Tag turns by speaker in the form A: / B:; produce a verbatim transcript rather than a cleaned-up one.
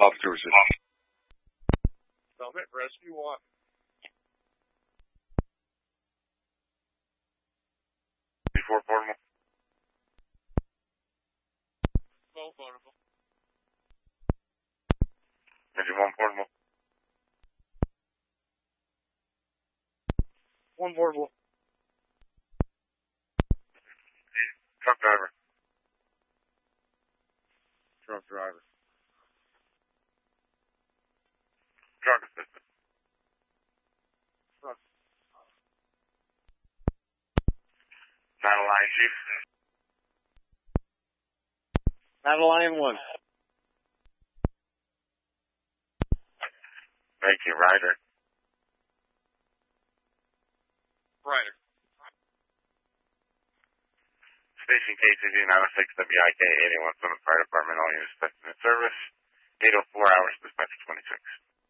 A: Officer resist.
B: Summit Rescue one.
C: Before portable.
B: Both portable.
C: Engine one portable.
B: One portable.
C: Truck driver.
B: Truck driver.
C: Truck assistant.
B: Truck.
C: Battle line chief.
B: Battle line one.
C: Thank you, Ryder.
B: Ryder.
C: Station K C D nine oh six W I K eighty-one Summit Fire Department, all units tested in service. eight oh four hours, dispatch twenty-six.